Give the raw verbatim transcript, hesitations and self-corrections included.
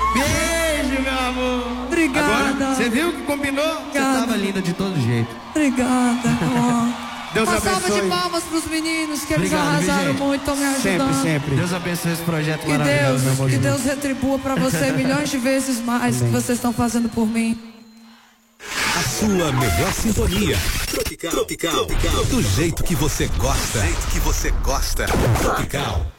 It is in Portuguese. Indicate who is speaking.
Speaker 1: Beijo, meu amor.
Speaker 2: Obrigada.
Speaker 1: Agora, você viu que combinou?
Speaker 2: Obrigada.
Speaker 1: Você tava linda de todo jeito.
Speaker 2: Obrigada.
Speaker 1: Deus
Speaker 2: Uma
Speaker 1: abençoe.
Speaker 2: salva de palmas pros meninos, que eles
Speaker 1: Obrigado,
Speaker 2: arrasaram
Speaker 1: viu, gente?
Speaker 2: muito, estão me ajudando.
Speaker 1: Sempre, sempre. Deus abençoe esse projeto
Speaker 2: Que
Speaker 1: maravilhoso,
Speaker 2: Deus,
Speaker 1: meu amor.
Speaker 2: que Deus retribua pra você milhões de vezes mais que vocês estão fazendo por mim.
Speaker 3: A sua melhor sintonia. Tropical. Tropical. Tropical. Do jeito que você gosta. Do jeito que você gosta. Tropical.